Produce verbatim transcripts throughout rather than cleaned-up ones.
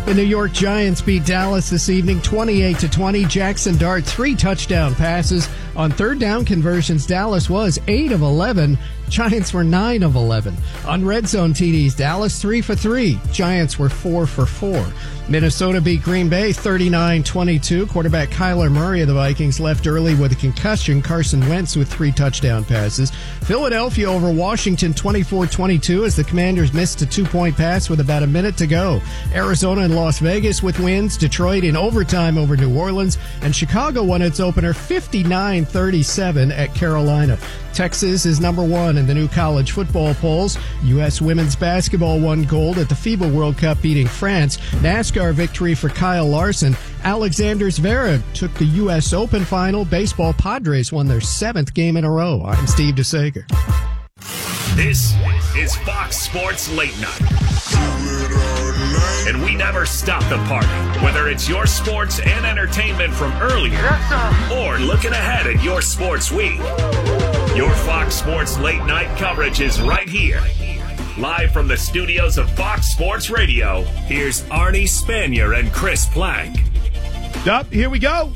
The New York Giants beat Dallas this evening twenty-eight to twenty. Jackson Dart, three touchdown passes. On third down conversions, Dallas was eight of eleven. Giants were nine of eleven. On red zone T Ds, Dallas three for three. Giants were four for four. Minnesota beat Green Bay thirty-nine twenty-two. Quarterback Kyler Murray of the Vikings left early with a concussion. Carson Wentz with three touchdown passes. Philadelphia over Washington twenty-four twenty-two as the Commanders missed a two-point pass with about a minute to go. Arizona and Las Vegas with wins. Detroit in overtime over New Orleans. And Chicago won its opener fifty-nine thirty-seven at Carolina. Texas is number one in the new college football polls. U S women's basketball won gold at the FIBA World Cup, beating France. NASCAR victory for Kyle Larson. Alexander Zverev took the U S Open final. Baseball Padres won their seventh game in a row. I'm Steve DeSager. This is Fox Sports Late Night. And we never stop the party, whether it's your sports and entertainment from earlier or looking ahead at your sports week. Your Fox Sports Late Night coverage is right here. Live from the studios of Fox Sports Radio, here's Arnie Spanier and Chris Plank. Up, here we go.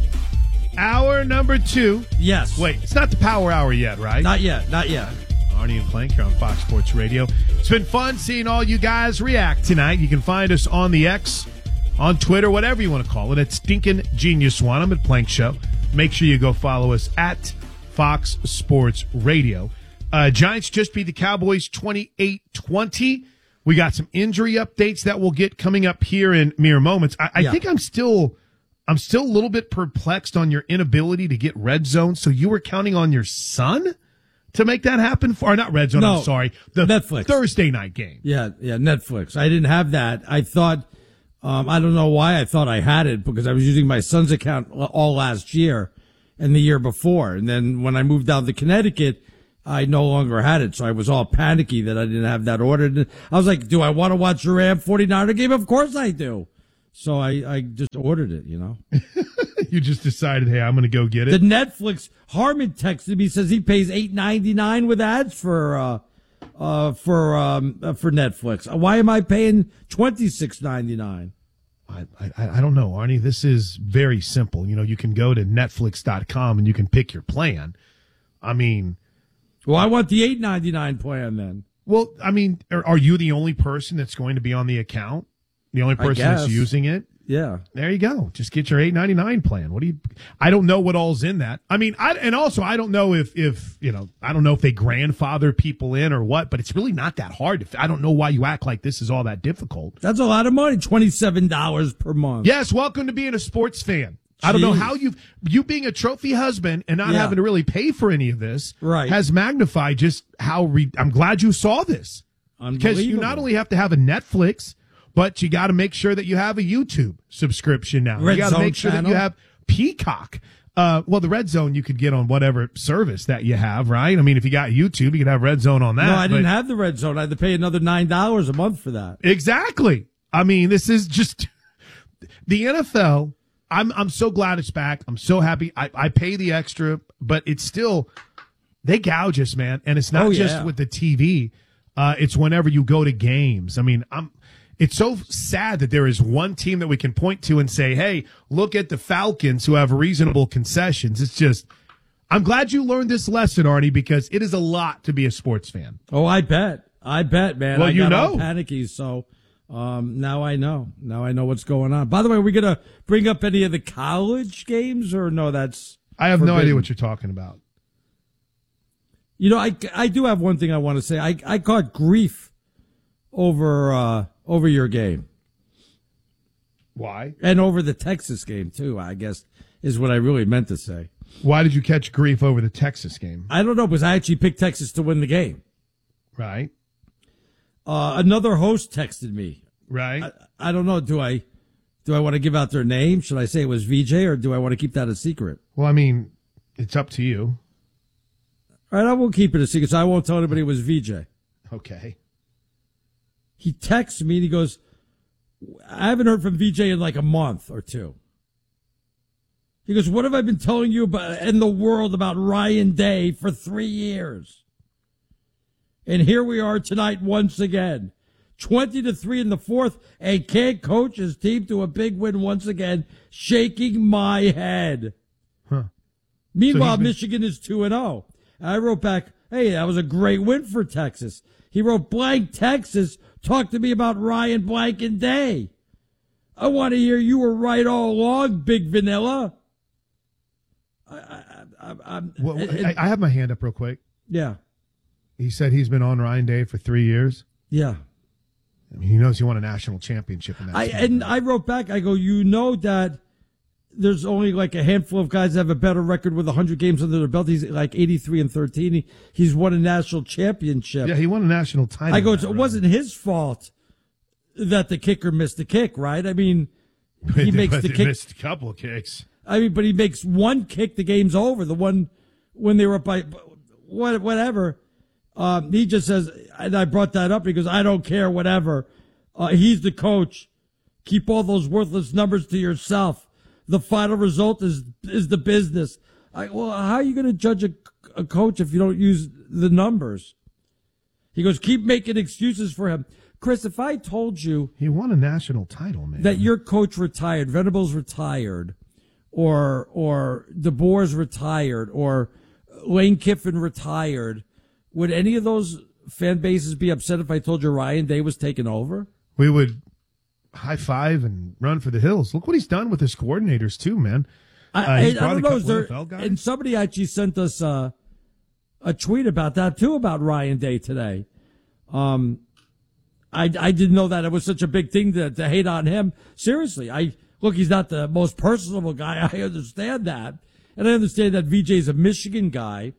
Hour number two. Yes. Wait, it's not the power hour yet, right? Not yet, not yet. Arnie and Plank here on Fox Sports Radio. It's been fun seeing all you guys react tonight. You can find us on the X, on Twitter, whatever you want to call it. It's Stinkin' Genius One. I'm at Plank Show. Make sure you go follow us at Fox Sports Radio. Uh, Giants just beat the Cowboys twenty-eight twenty. We got some injury updates that we'll get coming up here in mere moments. I, I yeah. think I'm still, I'm still a little bit perplexed on your inability to get Red Zone. So you were counting on your son to make that happen? For, or not Red Zone, no, I'm sorry. The Netflix. Thursday night game. Yeah, yeah, Netflix. I didn't have that. I thought, um, I don't know why I thought I had it, because I was using my son's account all last year and the year before. And then when I moved down to Connecticut, I no longer had it. So I was all panicky that I didn't have that ordered. I was like, do I want to watch a Ram forty-niner game? Of course I do. So I, I just ordered it, you know. You just decided, hey, I'm going to go get it. The Netflix, Harmon texted me, says he pays eight ninety-nine with ads for uh uh for um uh, for Netflix. Why am I paying twenty-six ninety-nine? I, I I don't know, Arnie. This is very simple. You know, you can go to netflix dot com and you can pick your plan. I mean, well, I want the eight ninety-nine plan then. Well, I mean, are, are you the only person that's going to be on the account? The only person that's using it? Yeah. There you go. Just get your eight ninety-nine plan. What do you, I don't know what all's in that. I mean, I, and also I don't know if, if, you know, I don't know if they grandfather people in or what, but it's really not that hard. I don't know why you act like this is all that difficult. That's a lot of money. twenty-seven dollars per month. Yes. Welcome to being a sports fan. Jeez. I don't know how you've, you being a trophy husband and not yeah. having to really pay for any of this right. has magnified just how, re, I'm glad you saw this. Because you not only have to have a Netflix, but you got to make sure that you have a YouTube subscription now. Red you got to make channel. sure that you have Peacock. Uh, well, the Red Zone you could get on whatever service that you have, right? I mean, if you got YouTube, you could have Red Zone on that. No, I didn't but... have the Red Zone. I had to pay another nine dollars a month for that. Exactly. I mean, this is just the N F L. I'm I'm so glad it's back. I'm so happy. I, I pay the extra, but it's still, they gouge us, man. And it's not oh, just yeah. with the T V. Uh, it's whenever you go to games. I mean, I'm. It's so sad that there is one team that we can point to and say, hey, look at the Falcons who have reasonable concessions. It's just, I'm glad you learned this lesson, Arnie, because it is a lot to be a sports fan. Oh, I bet. I bet, man. Well, I you got know. all panicky, so um, now I know. Now I know what's going on. By the way, are we going to bring up any of the college games, or no, that's I have forbidden? no idea what you're talking about. You know, I, I do have one thing I want to say. I, I caught grief over uh, over your game. Why? And over the Texas game, too, I guess, is what I really meant to say. Why did you catch grief over the Texas game? I don't know, because I actually picked Texas to win the game. Right. Uh, another host texted me. Right. I, I don't know. Do I do I want to give out their name? Should I say it was V J, or do I want to keep that a secret? Well, I mean, it's up to you. All right, I won't keep it a secret, so I won't tell anybody it was V J. Okay. He texts me and he goes, I haven't heard from V J in like a month or two. He goes, what have I been telling you about in the world about Ryan Day for three years? And here we are tonight once again, twenty to three in the fourth, and can't coach his team to a big win once again, shaking my head. Huh. Meanwhile, So been- Michigan is two and oh. I wrote back, hey, that was a great win for Texas. He wrote, blank Texas, talk to me about Ryan Blank and Day. I want to hear you were right all along, Big Vanilla. I, I, I, I'm, Well, it- I, I have my hand up real quick. yeah, He said he's been on Ryan Day for three years. yeah. I mean, he knows he won a national championship in that. I state, and right? I wrote back, I go, you know that there's only like a handful of guys that have a better record with one hundred games under their belt. He's like eighty-three and thirteen. He, he's won a national championship. yeah, he won a national title. I go, in that it run. wasn't his fault that the kicker missed the kick, right? I mean, he makes But the they kick. missed a couple of kicks. I mean, but he makes one kick, the game's over. The one when they were up by what, whatever. Um, he just says, and I brought that up because I don't care, whatever. Uh, he's the coach. Keep all those worthless numbers to yourself. The final result is is the business. I, well, how are you going to judge a, a coach if you don't use the numbers? He goes, keep making excuses for him. Chris, if I told you He won a national title, man. that your coach retired, Venables retired, or or DeBoer's retired, or Lane Kiffin retired, would any of those fan bases be upset if I told you Ryan Day was taken over? we would high five and run for the hills. Look what he's done with his coordinators too, man. I, Uh, I, he's I brought don't a know. couple Is there, N F L guys. and somebody actually sent us uh, a tweet about that too, about Ryan Day today. Um, I I didn't know that it was such a big thing to, to hate on him. Seriously, I look, he's not the most personable guy. I understand that, and I understand that V J's a Michigan guy,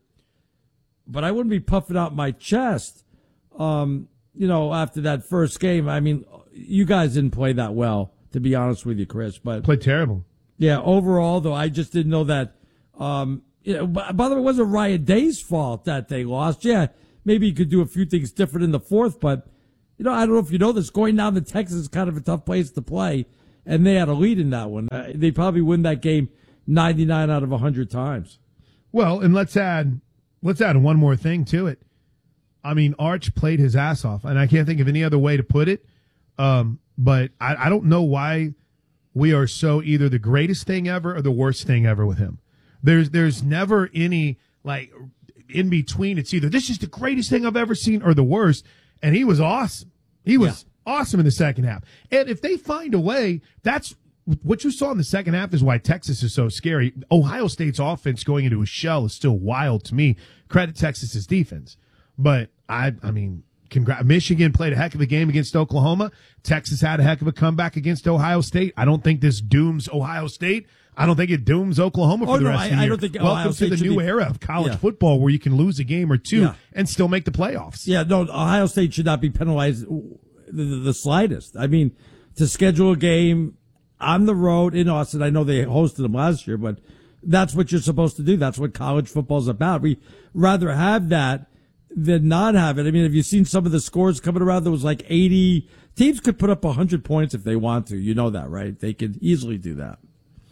but I wouldn't be puffing out my chest. Um, you know, after that first game, I mean, you guys didn't play that well, to be honest with you, Chris. But Played terrible. yeah, overall, though, I just didn't know that. Um, you know, by, by the way, it wasn't Ryan Day's fault that they lost. Yeah, maybe you could do a few things different in the fourth, but, you know, I don't know if you know this. Going down to Texas is kind of a tough place to play, and they had a lead in that one. Uh, they probably win that game ninety-nine out of one hundred times. Well, and let's add let's add one more thing to it. I mean, Arch played his ass off, and I can't think of any other way to put it. Um, but I, I don't know why we are so either the greatest thing ever or the worst thing ever with him. There's there's never any like in between. It's either this is the greatest thing I've ever seen or the worst. And he was awesome. He was yeah. awesome in the second half. And if they find a way, that's what you saw in the second half is why Texas is so scary. Ohio State's offense going into a shell is still wild to me. Credit Texas's defense. But I I mean, congrats. Michigan played a heck of a game against Oklahoma. Texas had a heck of a comeback against Ohio State. I don't think this dooms Ohio State. I don't think it dooms Oklahoma for Oh, the no, rest I- of the year. I don't think Welcome Ohio to State the should new be- era of college Yeah. football where you can lose a game or two Yeah. and still make the playoffs. Yeah, no, Ohio State should not be penalized the, the, the slightest. I mean, to schedule a game on the road in Austin, I know they hosted them last year, but that's what you're supposed to do. That's what college football's about. We rather have that than not have it. I mean, have you seen some of the scores coming around? There was like eighty teams could put up one hundred points if they want to. You know that, right? They could easily do that.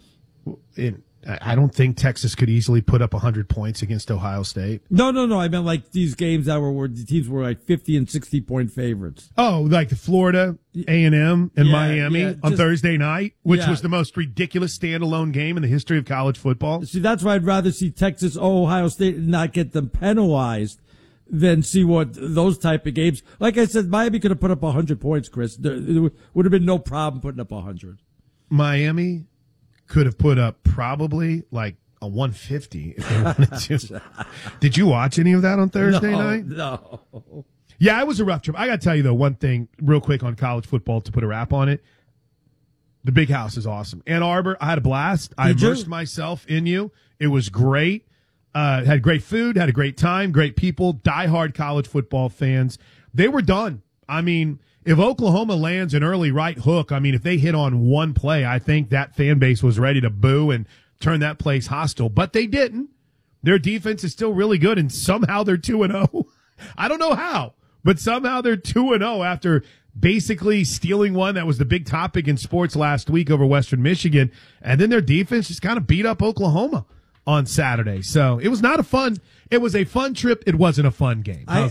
In, I don't think Texas could easily put up one hundred points against Ohio State. No, no, no. I meant like these games that were where the teams were like fifty and sixty point favorites. Oh, like the Florida, A and M, and Yeah, Miami yeah, on just- Thursday night, which Yeah. was the most ridiculous standalone game in the history of college football. See, that's why I'd rather see Texas, Ohio State, and not get them penalized than see what those type of games. Like I said, Miami could have put up one hundred points, Chris. There, there would have been no problem putting up one hundred. Miami could have put up probably like a one fifty if they wanted to. Did you watch any of that on Thursday no, night? No. Yeah, it was a rough trip. I got to tell you, though, one thing real quick on college football to put a wrap on it. The Big House is awesome. Ann Arbor, I had a blast. I Did you? immersed myself in you. It was great. Uh, had great food, had a great time, great people, diehard college football fans. They were done. I mean, if Oklahoma lands an early right hook, I mean, if they hit on one play, I think that fan base was ready to boo and turn that place hostile. But they didn't. Their defense is still really good, and somehow they're two and oh. I don't know how, but somehow they're two and oh after basically stealing one that was the big topic in sports last week over Western Michigan. And then their defense just kind of beat up Oklahoma on Saturday. So it was not a fun, it was a fun trip. It wasn't a fun game. How's I, that?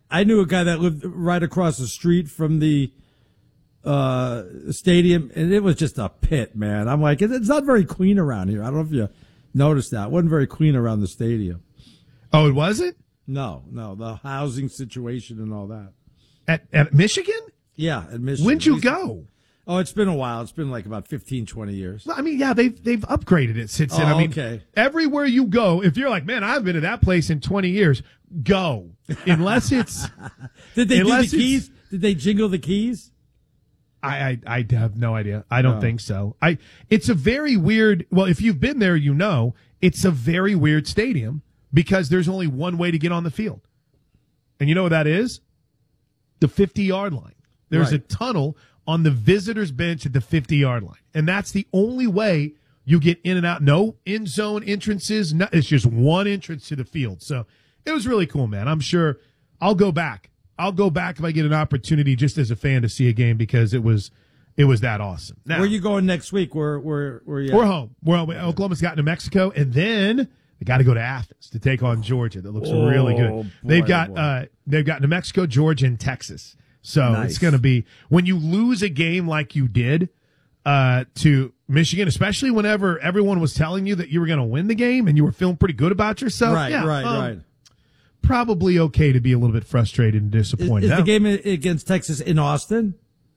I knew a guy that lived right across the street from the uh, stadium, and it was just a pit, man. I'm like, it's not very clean around here. I don't know if you noticed that. It wasn't very clean around the stadium. Oh, it wasn't? No, no, the housing situation and all that. At at Michigan? Yeah, at Michigan. When'd you go? Oh, it's been a while. It's been like about fifteen, twenty years. Well, I mean, yeah, they've they've upgraded it since then. Oh, I mean, okay. Everywhere you go, if you're like, man, I haven't been to that place in twenty years, go. Unless it's Did they do the unless it's- keys? Did they jingle the keys? I, I I have no idea. I don't No. think so. I it's a very weird. Well, if you've been there, you know it's a very weird stadium because there's only one way to get on the field, and you know what that is? The fifty-yard line. There's Right. a tunnel on the visitors' bench at the fifty-yard line, and that's the only way you get in and out. No end zone entrances. No, it's just one entrance to the field. So it was really cool, man. I'm sure I'll go back. I'll go back if I get an opportunity just as a fan to see a game because it was it was that awesome. Now, Where are you going next week? Where where where you? we're at? home. We're home. Oklahoma's gotten to Mexico, and then they got to go to Athens to take on Georgia. That looks Oh, really good. boy, they've got boy. uh, they've gotten to Mexico, Georgia, and Texas. So Nice. it's going to be when you lose a game like you did uh, to Michigan, especially whenever everyone was telling you that you were going to win the game and you were feeling pretty good about yourself. Right, yeah, right, um, right. Probably okay to be a little bit frustrated and Is, disappointed. is I the don't- game against Texas in Austin?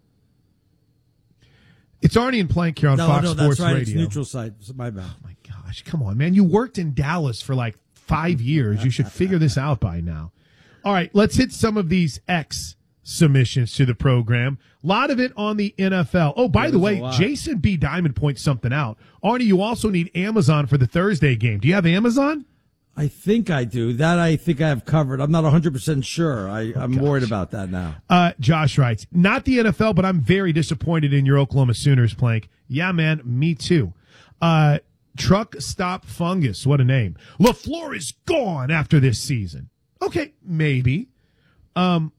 It's Arnie and Plank here on No, Fox no, Sports that's right. Radio. It's neutral site. It's my bad. Oh my gosh, come on, man. You worked in Dallas for like five years. You should figure this out by now. All right, let's hit some of these X submissions to the program. A lot of it on the N F L. Oh, by Yeah, the there's way, a lot. Jason B. Diamond points something out. Arnie, you also need Amazon for the Thursday game. Do you have Amazon? I think I do. That I think I have covered. I'm not one hundred percent sure. I, I'm worried about that now. Uh, Josh writes, not the N F L, but I'm very disappointed in your Oklahoma Sooners, Plank. Yeah, man, me too. Uh, Truck Stop Fungus, what a name. LaFleur is gone after this season. Okay, maybe. Um,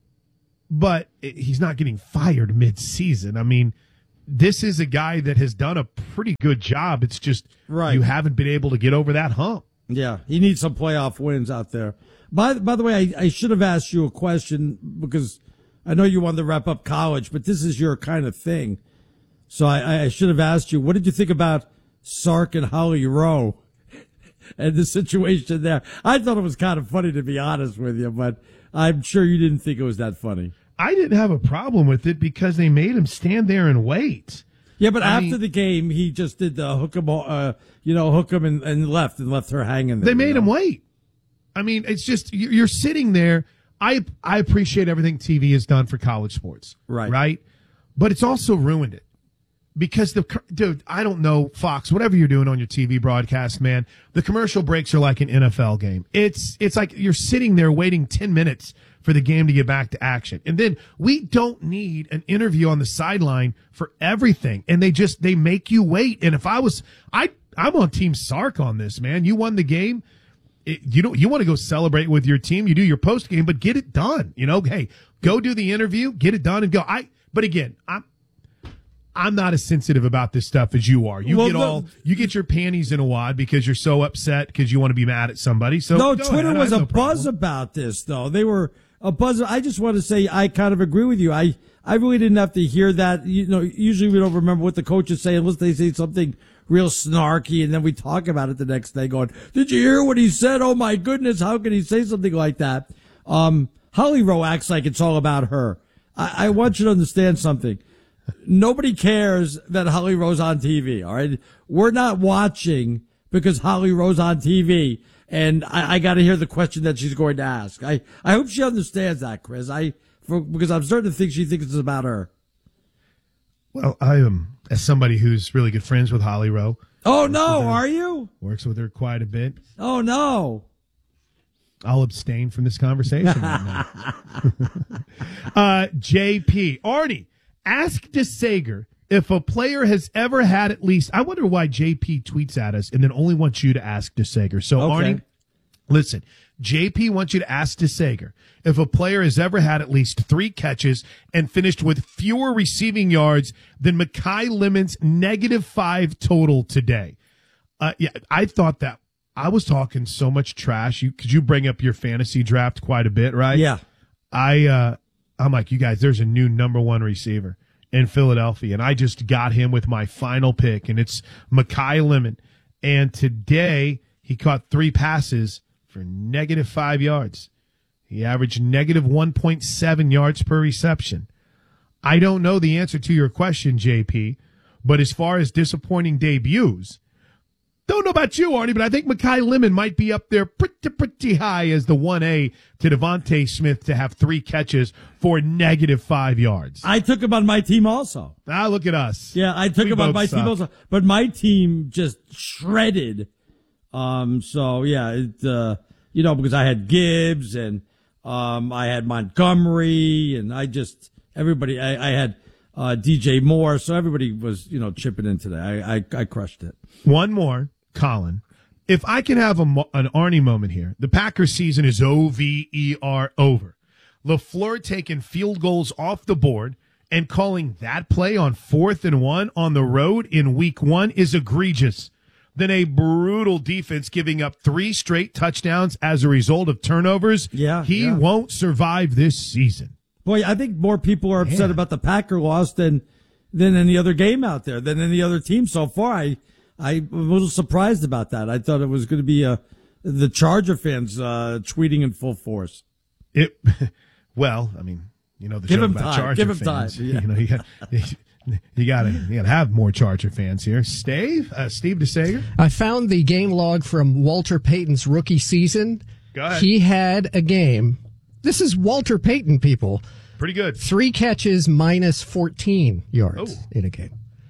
but he's not getting fired mid-season. I mean, this is a guy that has done a pretty good job. It's just Right. you haven't been able to get over that hump. Yeah, he needs some playoff wins out there. By by the way, I, I should have asked you a question because I know you wanted to wrap up college, but this is your kind of thing. So I, I should have asked you, what did you think about Sark and Holly Rowe and the situation there? I thought it was kind of funny, to be honest with you, but I'm sure you didn't think it was that funny. I didn't have a problem with it because they made him stand there and wait. Yeah, but I after mean- the game, he just did the hook him, uh, you know, hook him and, and left and left her hanging there. They made you know? him wait. I mean, it's just you- you're sitting there. I I appreciate everything T V has done for college sports, Right. Right, but it's also ruined it because the dude. I don't know, Fox, whatever you're doing on your T V broadcast, man. The commercial breaks are like an N F L game. It's it's like you're sitting there waiting ten minutes for the game to get back to action, and then we don't need an interview on the sideline for everything, and they just they make you wait. And if I was I. I'm on Team Sark on this, man. You won the game. It, you don't. You want to go celebrate with your team. You do your post game, but get it done. You know, hey, go do the interview, get it done, and go. I. But again, I'm. I'm not as sensitive about this stuff as you are. You Well, get the- all. You get your panties in a wad because you're so upset because you want to be mad at somebody. So No, go Twitter ahead. I was have a no problem. buzz about this, though. They were a buzz. I just want to say I kind of agree with you. I, I really didn't have to hear that. You know, usually we don't remember what the coaches say unless they say something real snarky, and then we talk about it the next day going, did you hear what he said? Oh, my goodness, how can he say something like that? Um, Holly Rowe acts like it's all about her. I, I want you to understand something. Nobody cares that Holly Rowe's on T V, all right? We're not watching because Holly Rowe's on T V, and I, I got to hear the question that she's going to ask. I, I hope she understands that, Chris. I for, because I'm starting to think she thinks it's about her. Well, I am as somebody who's really good friends with Holly Rowe, Oh, no, are you? works with her quite a bit. Oh, no. I'll abstain from this conversation right now. uh, J P. Arnie, ask DeSager if a player has ever had at least, I wonder why J P tweets at us and then only wants you to ask DeSager. So, Okay. Arnie, listen, J P wants you to ask DeSager if a player has ever had at least three catches and finished with fewer receiving yards than Mekhi Lemon's negative five total today. Uh, yeah, I thought that I was talking so much trash. You, could you bring up your fantasy draft quite a bit, right? Yeah. I, uh, I'm like, you guys, there's a new number one receiver in Philadelphia, and I just got him with my final pick, and it's Mekhi Lemon. And today he caught three passes for negative five yards. He averaged negative one point seven yards per reception. I don't know the answer to your question, J P, but as far as disappointing debuts, don't know about you, Arnie, but I think Mekhi Lemon might be up there pretty, pretty high as the one A to Devontae Smith to have three catches for negative five yards. I took him on my team also. Ah, look at us. Yeah, I took We him on both my suck. team also. But my team just shredded. Um, so, yeah, it, uh, you know, because I had Gibbs and um, I had Montgomery and I just, everybody, I, I had uh, D J Moore. So everybody was, you know, chipping in today. I, I, I crushed it. One more, Colin. If I can have a, mo- an Arnie moment here, the Packers season is O V E R over. LaFleur taking field goals off the board and calling that play on fourth and one on the road in week one is egregious. Then a brutal defense giving up three straight touchdowns as a result of turnovers. Yeah, He yeah. won't survive this season. Boy, I think more people are upset Man. about the Packer loss than than any other game out there, than any other team so far. I I'm a little surprised about that. I thought it was going to be uh, the Charger fans uh, tweeting in full force. It, well, I mean, you know the Give joke him about time. Charger Give him fans. time. Yeah. You know, you got you got to you got to have more Charger fans here. Steve, uh, Steve DeSager. I found the game log from Walter Payton's rookie season. Go ahead. He had a game. This is Walter Payton, people. Pretty good. Three catches, minus fourteen yards Oh. in a game.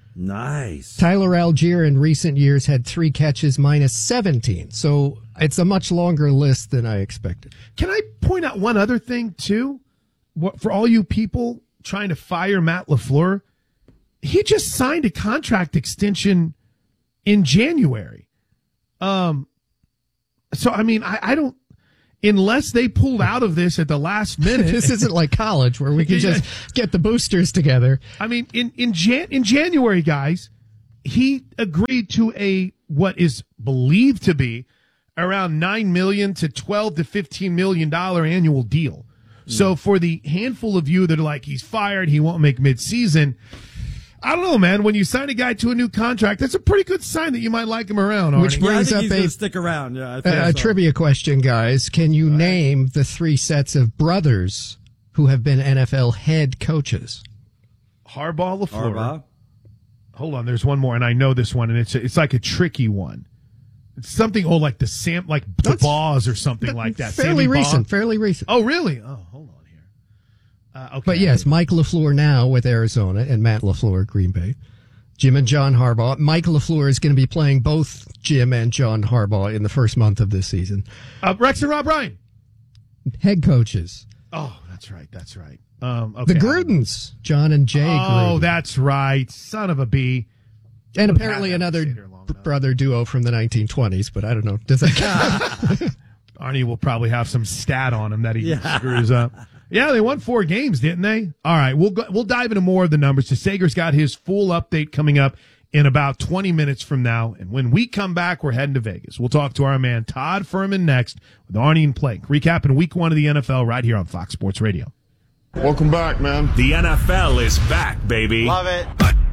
Nice. Tyler Algier in recent years had three catches, minus seventeen. So it's a much longer list than I expected. Can I point out one other thing, too? What, for all you people trying to fire Matt LaFleur, he just signed a contract extension in January. Um, so, I mean, I, I don't, unless they pulled out of this at the last minute. This isn't like college where we can just get the boosters together. I mean, in, in, Jan, in January, guys, he agreed to a, what is believed to be around nine million dollars to twelve to fifteen million dollars annual deal. So for the handful of you that are like, he's fired, he won't make midseason, I don't know, man. When you sign a guy to a new contract, that's a pretty good sign that you might like him around, Arnie. Which Yeah, I brings think up he's a, going to stick around. Yeah, I think a, a so. trivia question, guys. Can you name the three sets of brothers who have been N F L head coaches? Harbaugh, LaFleur. Harbaugh. Hold on, there's one more, and I know this one, and it's a, it's like a tricky one. It's something, oh, like the Sam, like the That's- Boz or something like that. Fairly Sammy Baugh. recent, fairly recent. Oh, really? Oh, hold on here. Uh, okay. But yes, Mike LaFleur now with Arizona and Matt LaFleur, Green Bay. Jim and John Harbaugh. Mike LaFleur is going to be playing both Jim and John Harbaugh in the first month of this season. Uh, Rex and Rob Ryan. Head coaches. Oh, that's right. That's right. Um, okay. The Grudens, John and Jay Oh, Gruden. that's right. Son of a bee. And apparently Had that another considered long enough. brother duo from the nineteen twenties, but I don't know. Does that count? Arnie will probably have some stat on him that he Yeah. screws up. Yeah, they won four games, didn't they? All right, we'll go, we'll dive into more of the numbers. DeSager's got his full update coming up in about twenty minutes from now. And when we come back, we're heading to Vegas. We'll talk to our man Todd Furman next with Arnie and Plank, recapping week one of the N F L right here on Fox Sports Radio. Welcome back, man. The N F L is back, baby. Love it.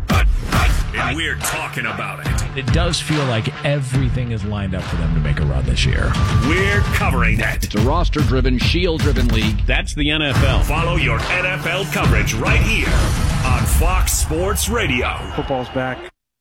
And we're talking about it. It does feel like everything is lined up for them to make a run this year. We're covering it. It's a roster-driven, shield-driven league. That's the N F L. Follow your N F L coverage right here on Fox Sports Radio. Football's back.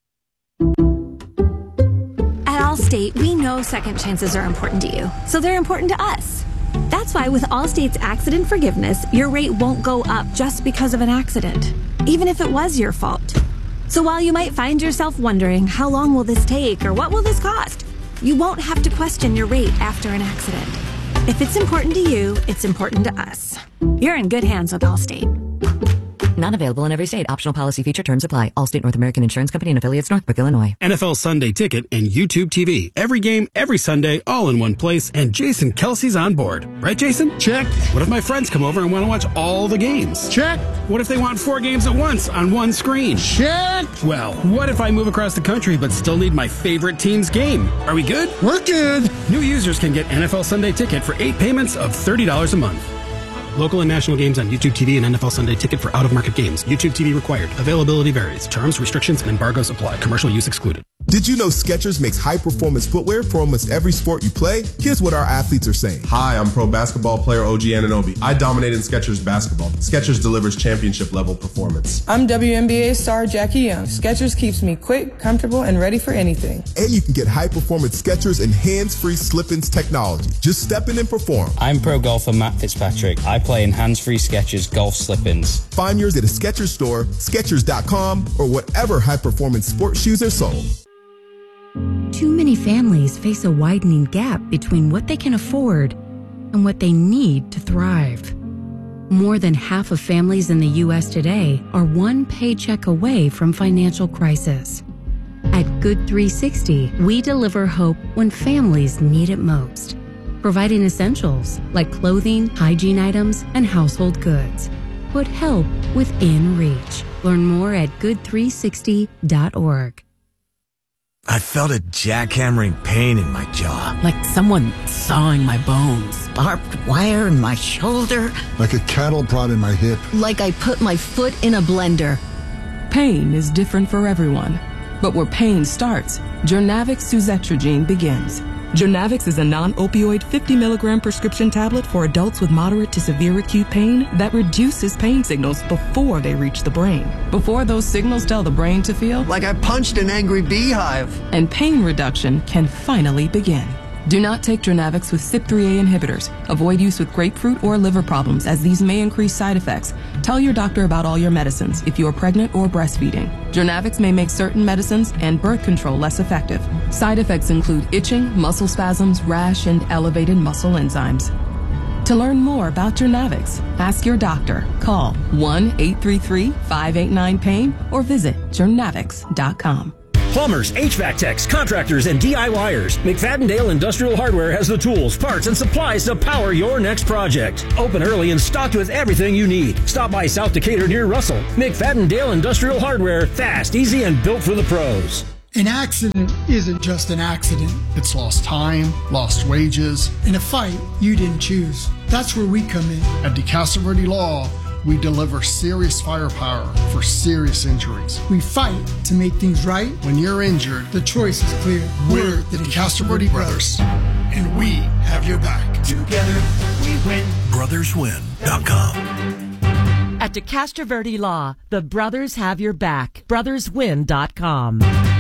At Allstate, we know second chances are important to you, so they're important to us. That's why with Allstate's accident forgiveness, your rate won't go up just because of an accident, even if it was your fault. So while you might find yourself wondering, how long will this take or what will this cost? You won't have to question your rate after an accident. If it's important to you, it's important to us. You're in good hands with Allstate. Not available in every state. Optional policy feature terms apply. Allstate North American Insurance Company and affiliates, Northbrook, Illinois. N F L Sunday Ticket and YouTube T V. Every game, every Sunday, all in one place. And Jason Kelsey's on board. Right, Jason? Check. What if my friends come over and want to watch all the games? Check. What if they want four games at once on one screen? Check. Well, what if I move across the country but still need my favorite team's game? Are we good? We're good. New users can get N F L Sunday Ticket for eight payments of thirty dollars a month. Local and national games on YouTube T V and N F L Sunday Ticket for out-of-market games. YouTube T V required. Availability varies. Terms, restrictions, and embargoes apply. Commercial use excluded. Did you know Skechers makes high-performance footwear for almost every sport you play? Here's what our athletes are saying. Hi, I'm pro basketball player O G Anunoby. I dominate in Skechers basketball. Skechers delivers championship-level performance. I'm W N B A star Jackie Young. Skechers keeps me quick, comfortable, and ready for anything. And you can get high-performance Skechers and hands-free slip-ins technology. Just step in and perform. I'm pro golfer Matt Fitzpatrick. I play in hands-free Skechers golf slip-ins. Find yours at a Skechers store, Skechers dot com, or whatever high-performance sports shoes are sold. Too many families face a widening gap between what they can afford and what they need to thrive. More than half of families in the U S today are one paycheck away from financial crisis. At Good three sixty, we deliver hope when families need it most, providing essentials like clothing, hygiene items, and household goods. Put help within reach. Learn more at good three sixty dot org. I felt a jackhammering pain in my jaw. Like someone sawing my bones. Barbed wire in my shoulder. Like a cattle prod in my hip. Like I put my foot in a blender. Pain is different for everyone. But where pain starts, Journavx suzetrigine begins. Journavx is a non-opioid fifty milligram prescription tablet for adults with moderate to severe acute pain that reduces pain signals before they reach the brain. Before those signals tell the brain to feel like I punched an angry beehive. And pain reduction can finally begin. Do not take Journavx with C Y P three A inhibitors. Avoid use with grapefruit or liver problems, as these may increase side effects. Tell your doctor about all your medicines if you are pregnant or breastfeeding. Journavx may make certain medicines and birth control less effective. Side effects include itching, muscle spasms, rash, and elevated muscle enzymes. To learn more about Journavx, ask your doctor. Call one eight three three, five eight nine, pain or visit journavx dot com. Plumbers, H V A C techs, contractors, and D I Y ers. McFadden-Dale Industrial Hardware has the tools, parts, and supplies to power your next project. Open early and stocked with everything you need. Stop by South Decatur near Russell. McFadden-Dale Industrial Hardware. Fast, easy, and built for the pros. An accident isn't just an accident. It's lost time, lost wages, and a fight you didn't choose. That's where we come in. At DeCastro Verde Law, we deliver serious firepower for serious injuries. We fight to make things right. When you're injured, the choice is clear. We're the DeCastro Verde Brothers, and we have your back. Together, we win. brothers win dot com. At DeCastro Verde Law, the brothers have your back. brothers win dot com.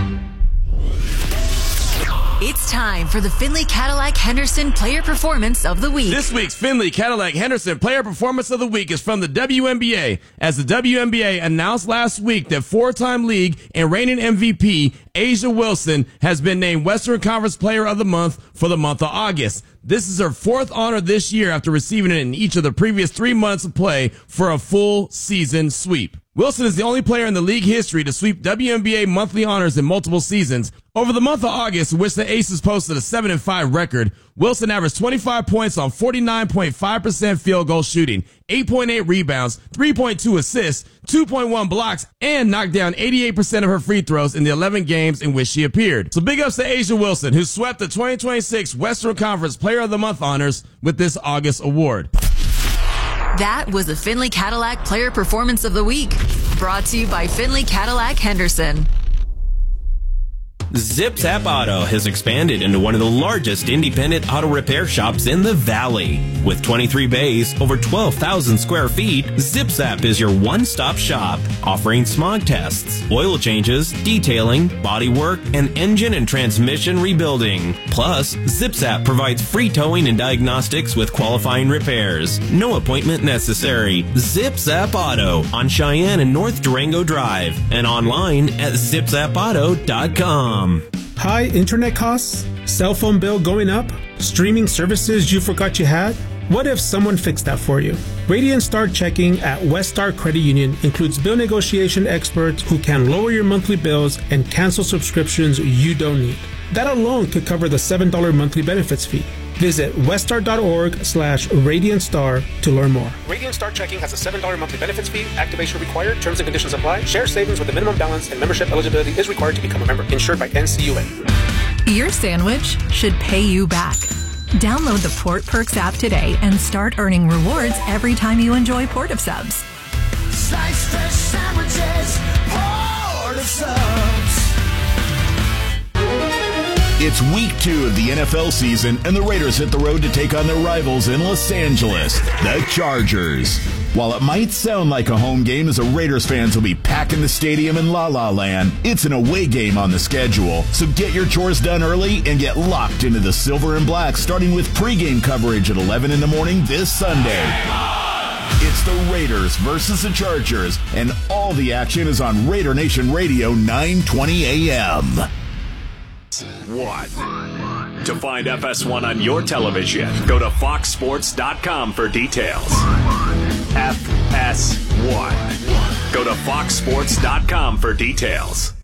It's time for the Findlay Cadillac Henderson Player Performance of the Week. This week's Findlay Cadillac Henderson Player Performance of the Week is from the W N B A, as the W N B A announced last week that four-time league and reigning M V P A'ja Wilson has been named Western Conference Player of the Month for the month of August. This is her fourth honor this year after receiving it in each of the previous three months of play for a full season sweep. Wilson is the only player in the league history to sweep W N B A monthly honors in multiple seasons. Over the month of August, in which the Aces posted a seven and five record, Wilson averaged twenty-five points on forty-nine point five percent field goal shooting, eight point eight rebounds, three point two assists, two point one blocks, and knocked down eighty-eight percent of her free throws in the eleven games in which she appeared. So big ups to A'ja Wilson, who swept the twenty twenty-six Western Conference Player of the Month honors with this August award. That was the Findlay Cadillac Player Performance of the Week, brought to you by Findlay Cadillac Henderson. Zip Zap Auto has expanded into one of the largest independent auto repair shops in the Valley. With twenty-three bays, over twelve thousand square feet, Zip Zap is your one-stop shop, offering smog tests, oil changes, detailing, body work, and engine and transmission rebuilding. Plus, Zip Zap provides free towing and diagnostics with qualifying repairs. No appointment necessary. Zip Zap Auto on Cheyenne and North Durango Drive, and online at zip zap auto dot com. High internet costs? Cell phone bill going up? Streaming services you forgot you had? What if someone fixed that for you? Radiant Star Checking at West Star Credit Union includes bill negotiation experts who can lower your monthly bills and cancel subscriptions you don't need. That alone could cover the seven dollars monthly benefits fee. Visit weststar.org slash Radiant Star to learn more. Radiant Star Checking has a seven dollars monthly benefits fee. Activation required. Terms and conditions apply. Share savings with a minimum balance and membership eligibility is required to become a member. Insured by N C U A. Your sandwich should pay you back. Download the Port Perks app today and start earning rewards every time you enjoy Port of Subs. Slice fresh sandwiches, Port of Subs. It's week two of the N F L season, and the Raiders hit the road to take on their rivals in Los Angeles, the Chargers. While it might sound like a home game, as a Raiders fans will be packing the stadium in La La Land, it's an away game on the schedule. So get your chores done early and get locked into the Silver and Black, starting with pregame coverage at eleven in the morning this Sunday. It's the Raiders versus the Chargers, and all the action is on Raider Nation Radio, nine twenty a.m. One. To find F S one on your television, go to fox sports dot com for details. F S one. Go to fox sports dot com for details.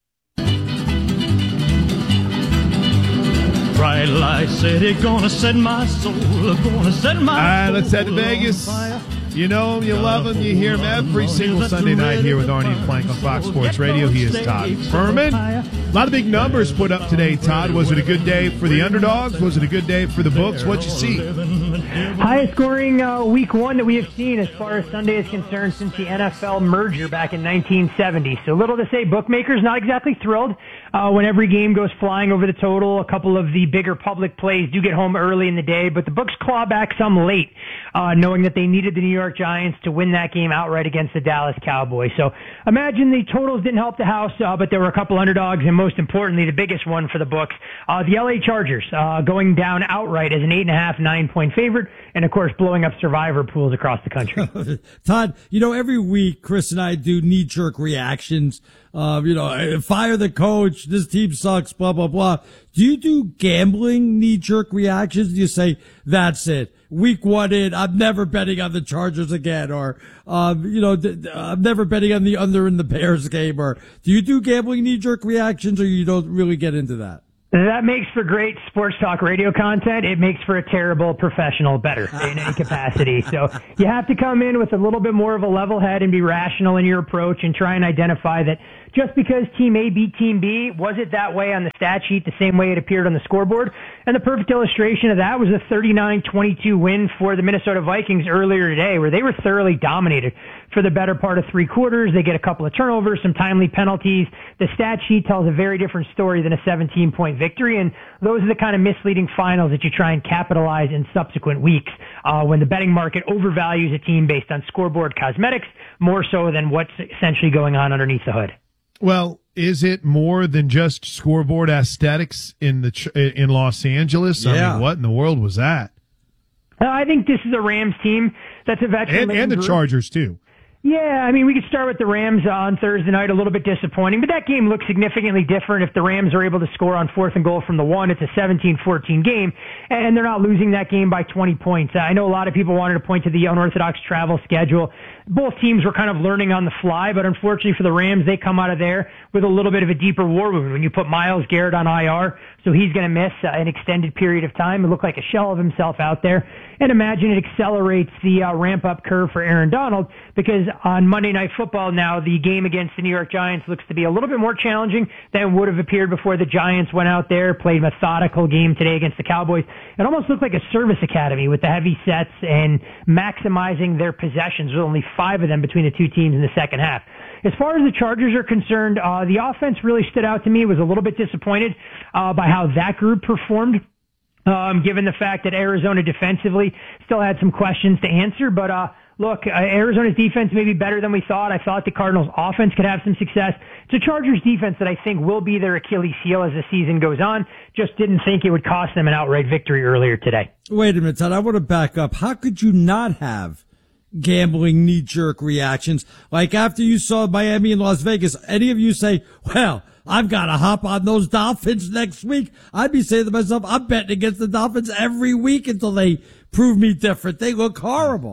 Bright light city, gonna set my soul, gonna set my All right, soul let's head to Vegas. You know him, you love him, you hear him every single Sunday night here with Arnie and Plank on Fox Sports Radio. He is Todd Furman. A lot of big numbers put up today, Todd. Was it a good day for the underdogs? Was it a good day for the books? What'd you see? Highest scoring uh, week one that we have seen as far as Sunday is concerned since the N F L merger back in nineteen seventy. So little to say, bookmakers not exactly thrilled uh, when every game goes flying over the total. A couple of the bigger public plays do get home early in the day, but the books claw back some late, uh, knowing that they needed the New York Giants to win that game outright against the Dallas Cowboys. So imagine the totals didn't help the house, uh, but there were a couple underdogs, and most importantly, the biggest one for the books, uh, the L A Chargers, uh, going down outright as an eight and a half, nine point favorite, and of course blowing up survivor pools across the country. Todd, you know, every week Chris and I do knee-jerk reactions. Uh, you know, fire the coach, this team sucks, blah, blah, blah. Do you do gambling knee-jerk reactions? Do you say, that's it, week one in, I'm never betting on the Chargers again, or, um, you know, th- th- I'm never betting on the under in the Bears game, or do you do gambling knee-jerk reactions, or you don't really get into that? That makes for great sports talk radio content. It makes for a terrible professional bettor in any capacity. So you have to come in with a little bit more of a level head and be rational in your approach and try and identify that just because team A beat team B, was it that way on the stat sheet the same way it appeared on the scoreboard? And the perfect illustration of that was a thirty-nine twenty-two win for the Minnesota Vikings earlier today, where they were thoroughly dominated for the better part of three quarters. They get a couple of turnovers, some timely penalties. The stat sheet tells a very different story than a seventeen-point victory, and those are the kind of misleading finals that you try and capitalize in subsequent weeks uh, when the betting market overvalues a team based on scoreboard cosmetics more so than what's essentially going on underneath the hood. Well, is it more than just scoreboard aesthetics in the ch- in Los Angeles? Yeah. I mean, what in the world was that? Uh, I think this is a Rams team that's a veteran. And, and the group. Chargers, too. Yeah, I mean, we could start with the Rams on Thursday night, a little bit disappointing, but that game looks significantly different if the Rams are able to score on fourth and goal from the one. It's a seventeen fourteen game, and they're not losing that game by twenty points. I know a lot of people wanted to point to the unorthodox travel schedule. Both teams were kind of learning on the fly, but unfortunately for the Rams, they come out of there with a little bit of a deeper war wound. When you put Myles Garrett on I R, so he's going to miss uh, an extended period of time. It looked like a shell of himself out there. And imagine it accelerates the uh, ramp-up curve for Aaron Donald, because on Monday Night Football now, the game against the New York Giants looks to be a little bit more challenging than would have appeared before the Giants went out there, played a methodical game today against the Cowboys. It almost looked like a service academy with the heavy sets and maximizing their possessions, with only five of them between the two teams in the second half. As far as the Chargers are concerned, uh, the offense really stood out to me. Was a little bit disappointed uh, by how that group performed. Um, given the fact that Arizona defensively still had some questions to answer. But, uh, look, uh, Arizona's defense may be better than we thought. I thought the Cardinals offense could have some success. It's a Chargers defense that I think will be their Achilles heel as the season goes on. Just didn't think it would cost them an outright victory earlier today. Wait a minute, Todd. I want to back up. How could you not have gambling knee-jerk reactions? Like after you saw Miami and Las Vegas, any of you say, well, I've got to hop on those Dolphins next week. I'd be saying to myself, I'm betting against the Dolphins every week until they prove me different. They look horrible.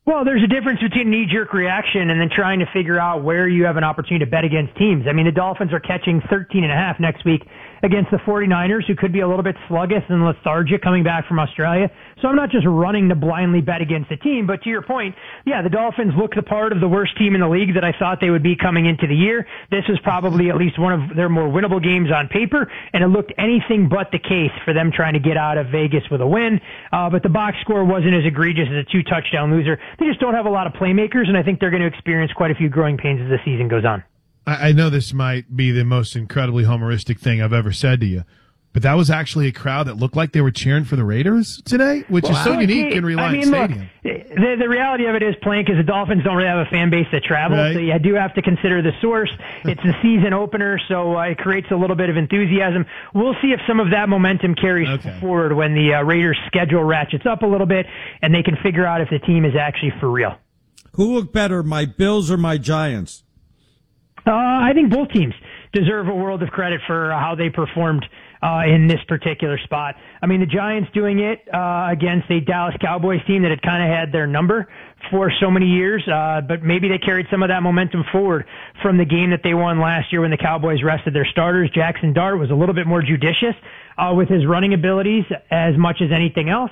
Well, there's a difference between knee-jerk reaction and then trying to figure out where you have an opportunity to bet against teams. I mean, the Dolphins are catching thirteen and a half next week against the 49ers, who could be a little bit sluggish and lethargic coming back from Australia. So I'm not just running to blindly bet against the team, but to your point, yeah, the Dolphins look the part of the worst team in the league that I thought they would be coming into the year. This is probably at least one of their more winnable games on paper, and it looked anything but the case for them trying to get out of Vegas with a win. Uh, but the box score wasn't as egregious as a two-touchdown loser. They just don't have a lot of playmakers, and I think they're going to experience quite a few growing pains as the season goes on. I know this might be the most incredibly homeristic thing I've ever said to you, but that was actually a crowd that looked like they were cheering for the Raiders today, which well, is so unique in Reliant I mean, Stadium. Look, the, the reality of it is, Plank, is the Dolphins don't really have a fan base that travels, right. So you do have to consider the source. It's the season opener, so uh, it creates a little bit of enthusiasm. We'll see if some of that momentum carries okay. forward when the uh, Raiders' schedule ratchets up a little bit, and they can figure out if the team is actually for real. Who look better, my Bills or my Giants? Uh, I think both teams deserve a world of credit for how they performed uh, in this particular spot. I mean, the Giants doing it uh, against a Dallas Cowboys team that had kind of had their number for so many years, uh, but maybe they carried some of that momentum forward from the game that they won last year when the Cowboys rested their starters. Jackson Dart was a little bit more judicious uh, with his running abilities as much as anything else.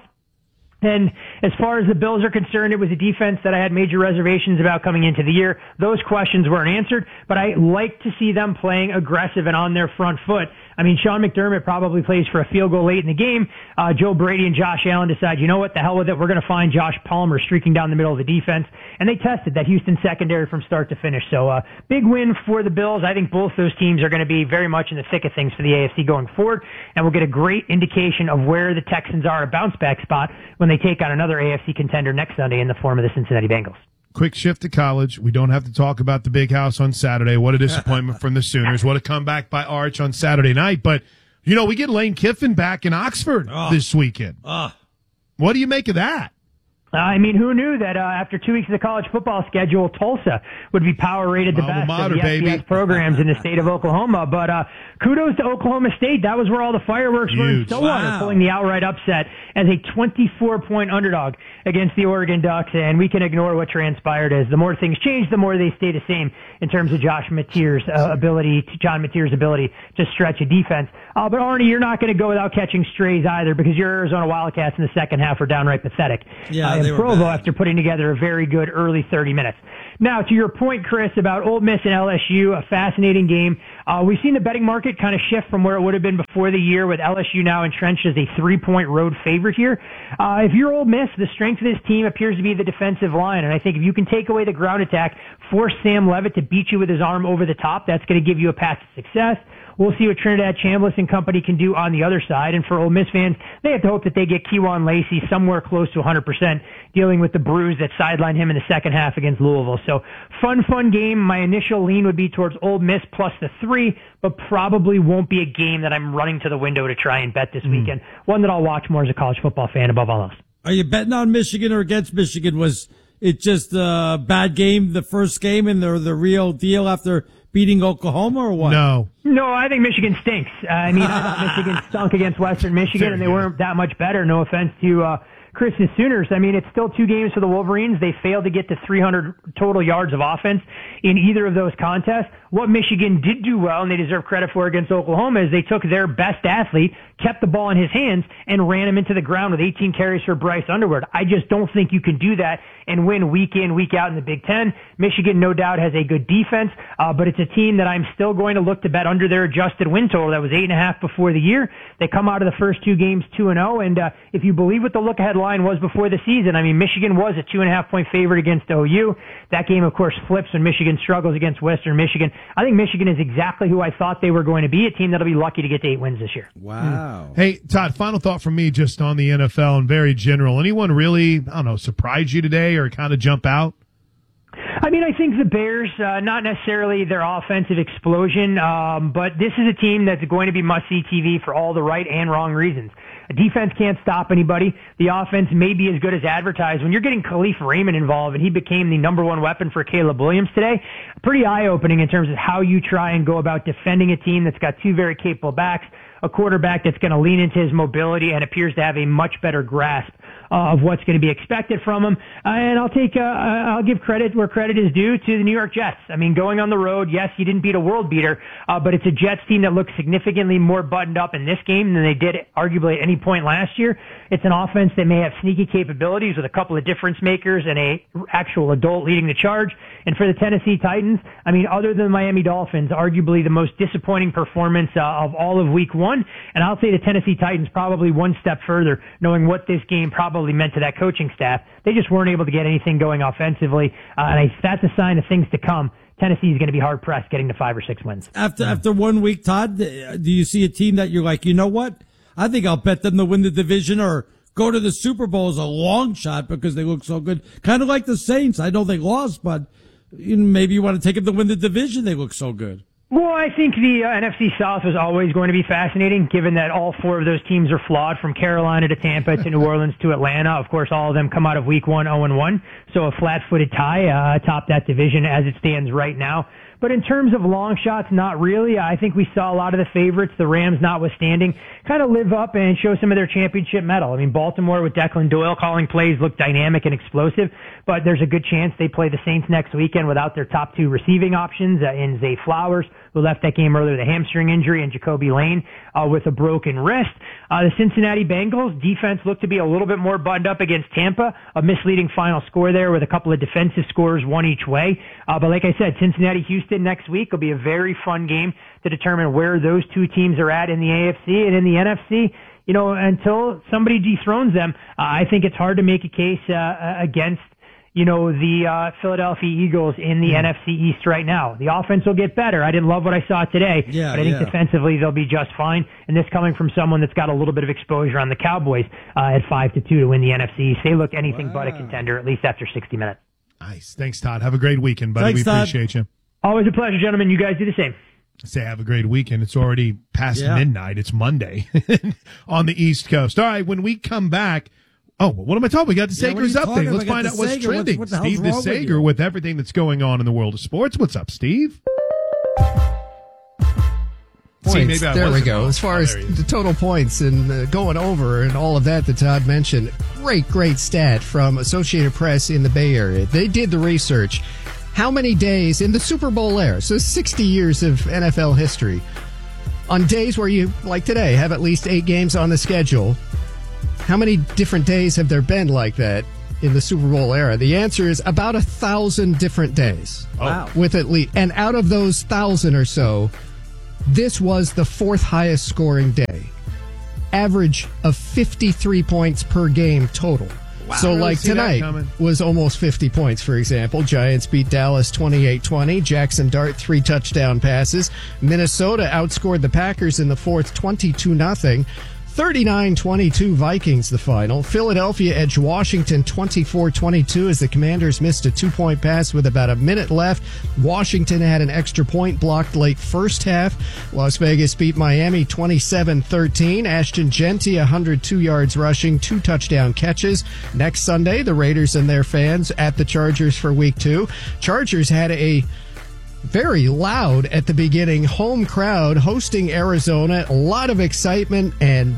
And as far as the Bills are concerned, it was a defense that I had major reservations about coming into the year. Those questions weren't answered, but I like to see them playing aggressive and on their front foot. I mean, Sean McDermott probably plays for a field goal late in the game. Uh, Joe Brady and Josh Allen decide, you know what, the hell with it. We're going to find Josh Palmer streaking down the middle of the defense. And they tested that Houston secondary from start to finish. So, uh, big win for the Bills. I think both those teams are going to be very much in the thick of things for the A F C going forward. And we'll get a great indication of where the Texans are a bounce back spot when they take on another A F C contender next Sunday in the form of the Cincinnati Bengals. Quick shift to college. We don't have to talk about the big house on Saturday. What a disappointment from the Sooners. What a comeback by Arch on Saturday night. But, you know, we get Lane Kiffin back in Oxford oh. this weekend. Oh. What do you make of that? Uh, I mean, who knew that uh, after two weeks of the college football schedule, Tulsa would be power rated the Alma best Mater, of the F B S baby. programs in the state of Oklahoma. But uh, kudos to Oklahoma State. That was where all the fireworks Huge. were in Stillwater, wow. pulling the outright upset as a twenty-four point underdog against the Oregon Ducks. And we can ignore what transpired as the more things change, the more they stay the same in terms of Josh Mateer's uh, ability, to John Mateer's ability to stretch a defense. Uh, but Arnie, you're not going to go without catching strays either, because your Arizona Wildcats in the second half were downright pathetic. Yeah, uh, in Provo after putting together a very good early thirty minutes. Now, to your point, Chris, about Ole Miss and L S U, a fascinating game. Uh, we've seen the betting market kind of shift from where it would have been before the year, with L S U now entrenched as a three-point road favorite here. Uh, if you're Ole Miss, the strength of this team appears to be the defensive line, and I think if you can take away the ground attack, force Sam Levitt to beat you with his arm over the top, that's going to give you a path to success. We'll see what Trinidad Chambliss and company can do on the other side. And for Ole Miss fans, they have to hope that they get Kejuan Lacey somewhere close to one hundred percent, dealing with the bruise that sidelined him in the second half against Louisville. So fun, fun game. My initial lean would be towards Ole Miss plus the three, but probably won't be a game that I'm running to the window to try and bet this mm. weekend. One that I'll watch more as a college football fan above all else. Are you betting on Michigan or against Michigan? Was it just a bad game, the first game, and they're the real deal after beating Oklahoma, or what? No. No, I think Michigan stinks. Uh, I mean, I thought Michigan stunk against Western Michigan, and they weren't that much better. No offense to uh, Chris's Sooners. I mean, it's still two games for the Wolverines. They failed to get to three hundred total yards of offense in either of those contests. What Michigan did do well, and they deserve credit for against Oklahoma, is they took their best athlete, kept the ball in his hands, and ran him into the ground with eighteen carries for Bryce Underwood. I just don't think you can do that and win week in, week out in the Big Ten. Michigan, no doubt, has a good defense, uh, but it's a team that I'm still going to look to bet under their adjusted win total. That was eight and a half before the year. They come out of the first two games two and oh, and uh, if you believe what the look-ahead line was before the season, I mean, Michigan was a two and a half point favorite against O U. That game, of course, flips when Michigan struggles against Western Michigan. I think Michigan is exactly who I thought they were going to be, a team that'll be lucky to get to eight wins this year. Wow. Mm. Hey, Todd, final thought from me just on the N F L and very general. Anyone really, I don't know, surprise you today or kind of jump out? I mean, I think the Bears, uh, not necessarily their offensive explosion, um, but this is a team that's going to be must-see T V for all the right and wrong reasons. A defense can't stop anybody. The offense may be as good as advertised. When you're getting Khalif Raymond involved, and he became the number one weapon for Caleb Williams today, pretty eye-opening in terms of how you try and go about defending a team that's got two very capable backs, a quarterback that's going to lean into his mobility and appears to have a much better grasp uh, of what's going to be expected from them. Uh, and I'll take, uh, I'll give credit where credit is due to the New York Jets. I mean, going on the road, yes, you didn't beat a world beater, uh, but it's a Jets team that looks significantly more buttoned up in this game than they did arguably at any point last year. It's an offense that may have sneaky capabilities with a couple of difference makers and a actual adult leading the charge. And for the Tennessee Titans, I mean, other than the Miami Dolphins, arguably the most disappointing performance uh, of all of week one. And I'll say the Tennessee Titans probably one step further, knowing what this game probably meant to that coaching staff. They just weren't able to get anything going offensively. Uh, and I, that's a sign of things to come. Tennessee is going to be hard pressed getting to five or six wins. After, after one week, Todd, do you see a team that you're like, you know what? I think I'll bet them to win the division or go to the Super Bowl as a long shot because they look so good. Kind of like the Saints. I know they lost, but you know, maybe you want to take them to win the division. They look so good. Well, I think the uh, N F C South was always going to be fascinating, given that all four of those teams are flawed, from Carolina to Tampa to New Orleans to Atlanta. Of course, all of them come out of week one oh and one, so a flat-footed tie uh, atop that division as it stands right now. But in terms of long shots, not really. I think we saw a lot of the favorites, the Rams notwithstanding, kind of live up and show some of their championship mettle. I mean, Baltimore with Declan Doyle calling plays looked dynamic and explosive, but there's a good chance they play the Saints next weekend without their top two receiving options uh, in Zay Flowers, who left that game earlier with a hamstring injury, and Jacoby Lane uh, with a broken wrist. Uh, the Cincinnati Bengals defense looked to be a little bit more buttoned up against Tampa. A misleading final score there with a couple of defensive scores, one each way. Uh, but like I said, Cincinnati-Houston next week will be a very fun game to determine where those two teams are at in the A F C and in the N F C. You know, until somebody dethrones them, uh, I think it's hard to make a case uh, against you know, the uh, Philadelphia Eagles in the mm. N F C East right now. The offense will get better. I didn't love what I saw today, yeah, but I think yeah. defensively they'll be just fine. And this coming from someone that's got a little bit of exposure on the Cowboys uh, at five to two to win the N F C East. They look anything wow. but a contender, at least after sixty minutes. Nice. Thanks, Todd. Have a great weekend, buddy. Thanks, we Todd. appreciate you. Always a pleasure, gentlemen. You guys do the same. Say have a great weekend. It's already past yeah. midnight. It's Monday on the East Coast. All right, when we come back, oh, what am I talking? We got the Yeah, Sager's update. Let's find out what's Sager. trending. What, what Steve the Sager with, with everything that's going on in the world of sports. What's up, Steve? Points. See, maybe there we go. Wrong. As far oh, as the total points and uh, going over and all of that that Todd mentioned, great, great stat from Associated Press in the Bay Area. They did the research. How many days in the Super Bowl era, so sixty years of N F L history, on days where you, like today, have at least eight games on the schedule, how many different days have there been like that in the Super Bowl era? The answer is about a thousand different days. Wow. With at least, and out of those thousand or so, this was the fourth highest scoring day. Average of fifty-three points per game total. Wow. So, Really like tonight was almost fifty points, for example. Giants beat Dallas twenty-eight twenty. Jackson Dart, three touchdown passes. Minnesota outscored the Packers in the fourth twenty-two nothing. thirty-nine twenty-two Vikings the final. Philadelphia edged Washington twenty-four twenty-two as the Commanders missed a two-point pass with about a minute left. Washington had an extra point blocked late first half. Las Vegas beat Miami twenty-seven thirteen. Ashton Genty, one hundred two yards rushing, two touchdown catches. Next Sunday, the Raiders and their fans at the Chargers for week two. Chargers had a very loud at the beginning home crowd hosting Arizona. A lot of excitement, and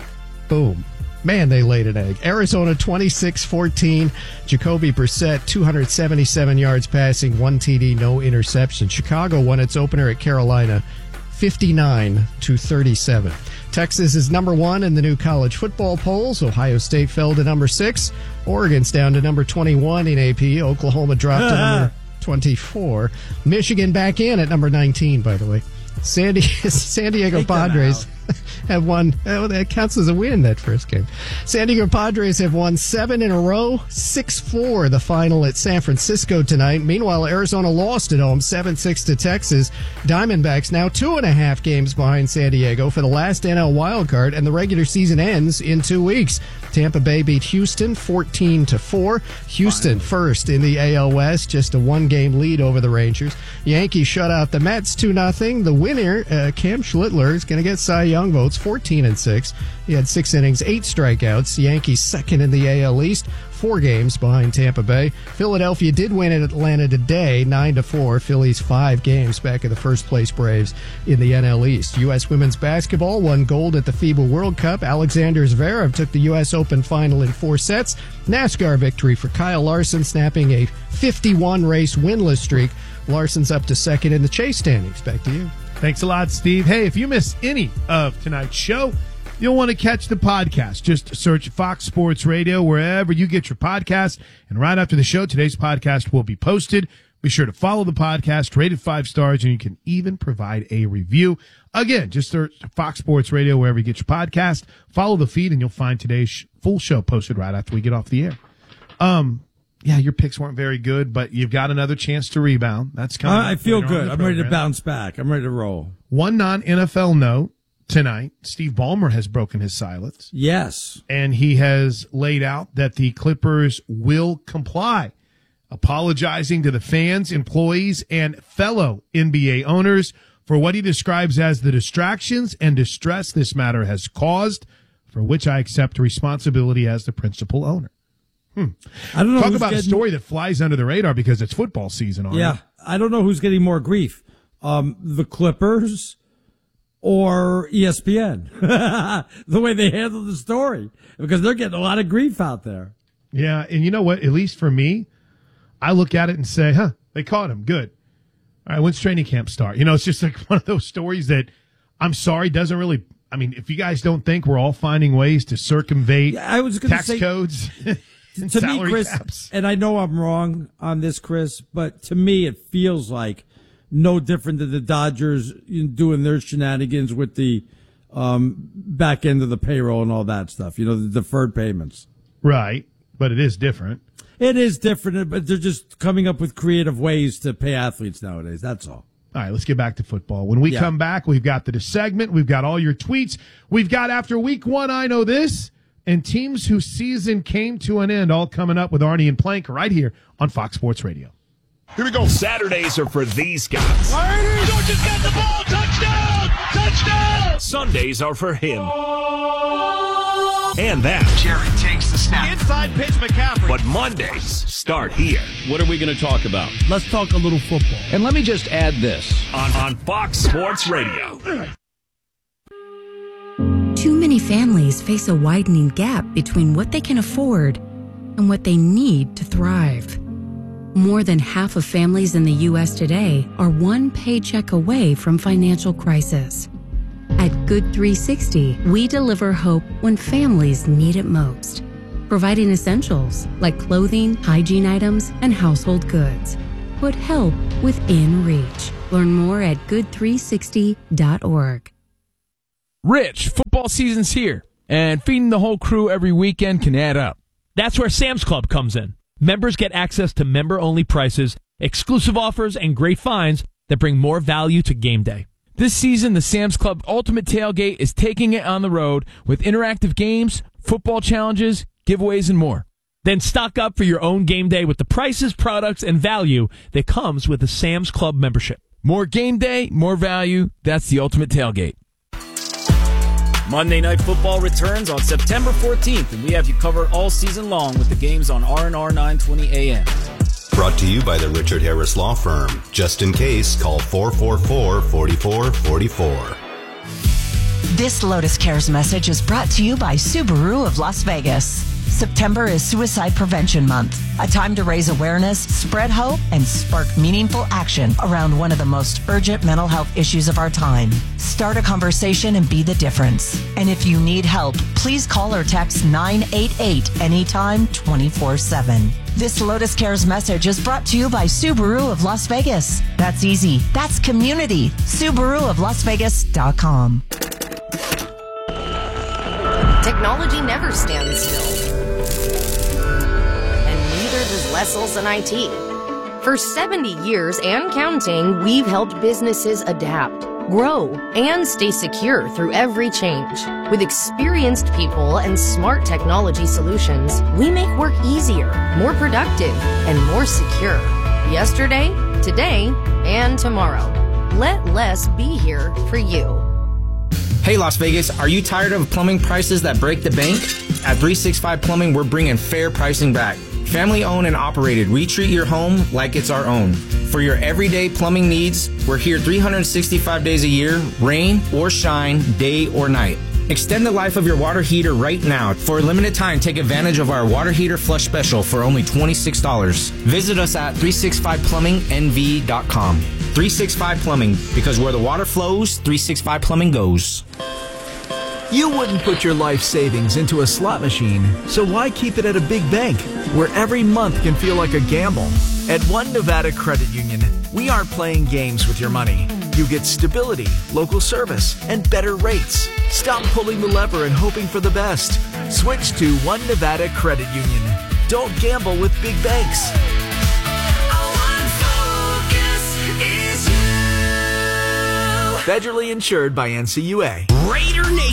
boom. Man, they laid an egg. Arizona twenty-six fourteen. Jacoby Brissett, two hundred seventy-seven yards passing, one T D, no interception. Chicago won its opener at Carolina fifty-nine to thirty-seven. Texas is number one in the new college football polls. Ohio State fell to number six. Oregon's down to number twenty-one in A P. Oklahoma dropped to number twenty-four. Michigan back in at number nineteen, by the way. San, Di- San Diego Take them Padres have won. Oh, that counts as a win, that first game. San Diego Padres have won seven in a row, six four the final at San Francisco tonight. Meanwhile, Arizona lost at home, seven six to Texas. Diamondbacks now two and a half games behind San Diego for the last N L wildcard, and the regular season ends in two weeks. Tampa Bay beat Houston fourteen to four. Houston first in the A L West, just a one-game lead over the Rangers. Yankees shut out the Mets two nothing. The winner, uh, Cam Schlittler, is going to get Cy Young votes, fourteen and six. He had six innings, eight strikeouts. The Yankees second in the A L East. four games behind Tampa Bay. Philadelphia did win at Atlanta today, nine to four. Phillies five games back of the first-place Braves in the N L East. U S women's basketball won gold at the FIBA World Cup. Alexander Zverev took the U S Open final in four sets. NASCAR victory for Kyle Larson, snapping a fifty-one race winless streak. Larson's up to second in the chase standings. Back to you. Thanks a lot, Steve. Hey, if you missed any of tonight's show, you'll want to catch the podcast. Just search Fox Sports Radio wherever you get your podcasts. And right after the show, today's podcast will be posted. Be sure to follow the podcast, rate it five stars, and you can even provide a review. Again, just search Fox Sports Radio wherever you get your podcast. Follow the feed, and you'll find today's sh- full show posted right after we get off the air. Um, yeah, your picks weren't very good, but you've got another chance to rebound. That's coming. Uh, I feel later on in good. the I'm ready to program. bounce back. I'm ready to roll. One non-N F L note tonight. Steve Ballmer has broken his silence. Yes. And he has laid out that the Clippers will comply, apologizing to the fans, employees, and fellow N B A owners for what he describes as the distractions and distress this matter has caused, for which I accept responsibility as the principal owner. Hmm. I don't know. Talk who's about getting, a story that flies under the radar because it's football season. Already. Yeah, I don't know who's getting more grief, um, the Clippers or E S P N. The way they handle the story, because they're getting a lot of grief out there. Yeah, and you know what? At least for me, I look at it and say, "Huh, they caught him. Good. All right, when's training camp start?" You know, it's just like one of those stories that I'm sorry doesn't really. I mean, if you guys don't think we're all finding ways to circumvent I was gonna tax say, codes. And to me, salary Chris, caps. and I know I'm wrong on this, Chris, but to me it feels like no different than the Dodgers doing their shenanigans with the um, back end of the payroll and all that stuff, you know, the deferred payments. Right, but it is different. It is different, but they're just coming up with creative ways to pay athletes nowadays. That's all. All right, let's get back to football. When we Yeah. come back, we've got the segment. We've got all your tweets. We've got after week one, I know this, and teams whose season came to an end, all coming up with Arnie and Plank right here on Fox Sports Radio. Here we go. Saturdays are for these guys. Georgia's got the ball. Touchdown! Touchdown! Sundays are for him. And that. Jerry takes the snap. Inside pitch, McCaffrey. But Mondays start here. What are we going to talk about? Let's talk a little football. And let me just add this. On, on Fox Sports Radio. Too many families face a widening gap between what they can afford and what they need to thrive. More than half of families in the U S today are one paycheck away from financial crisis. At Good three sixty, we deliver hope when families need it most, providing essentials like clothing, hygiene items, and household goods. Put help within reach. Learn more at good three sixty dot org. Rich, football season's here, and feeding the whole crew every weekend can add up. That's where Sam's Club comes in. Members get access to member-only prices, exclusive offers, and great finds that bring more value to game day. This season, the Sam's Club Ultimate Tailgate is taking it on the road with interactive games, football challenges, giveaways, and more. Then stock up for your own game day with the prices, products, and value that comes with a Sam's Club membership. More game day, more value. That's the Ultimate Tailgate. Monday Night Football returns on September fourteenth, and we have you covered all season long with the games on R and R nine twenty A M. Brought to you by the Richard Harris Law Firm. Just in case, call four four four, four four four four. This Lotus Cares message is brought to you by Subaru of Las Vegas. September is Suicide Prevention Month, a time to raise awareness, spread hope, and spark meaningful action around one of the most urgent mental health issues of our time. Start a conversation and be the difference. And if you need help, please call or text nine eight eight anytime twenty-four seven. This Lotus Cares message is brought to you by Subaru of Las Vegas. That's easy. That's community. Subaru of Las Vegas dot com. Technology never stands still. And neither does Wessels and I T. For seventy years and counting, we've helped businesses adapt, grow, and stay secure through every change. With experienced people and smart technology solutions, we make work easier, more productive, and more secure. Yesterday, today, and tomorrow. Let less be here for you. Hey Las Vegas, are you tired of plumbing prices that break the bank? At three sixty-five Plumbing, we're bringing fair pricing back. Family owned and operated, we treat your home like it's our own. For your everyday plumbing needs, we're here three hundred sixty-five days a year, rain or shine, day or night. Extend the life of your water heater right now. For a limited time, take advantage of our water heater flush special for only twenty-six dollars. Visit us at three sixty-five plumbing n v dot com. three sixty-five Plumbing, because where the water flows, three sixty-five Plumbing goes. You wouldn't put your life savings into a slot machine, so why keep it at a big bank where every month can feel like a gamble? At One Nevada Credit Union, we aren't playing games with your money. You get stability, local service, and better rates. Stop pulling the lever and hoping for the best. Switch to One Nevada Credit Union. Don't gamble with big banks. Federally insured by N C U A. Raider Nation.